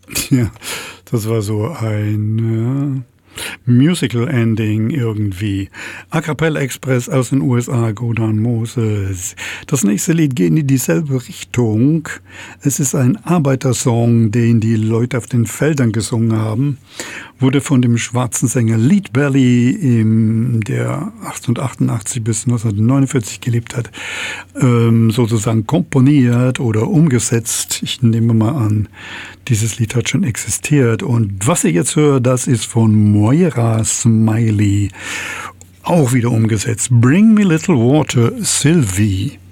Ja, das war so ein Musical-Ending irgendwie. A Cappella Express aus den USA, Godan Moses. Das nächste Lied geht in dieselbe Richtung. Es ist ein Arbeitersong, den die Leute auf den Feldern gesungen haben. Wurde von dem schwarzen Sänger Lead Belly, der 1888 bis 1949 gelebt hat, sozusagen komponiert oder umgesetzt. Ich nehme mal an, dieses Lied hat schon existiert. Und was ihr jetzt hört, das ist von Moira Smiley, auch wieder umgesetzt. Bring Me Little Water, Sylvie.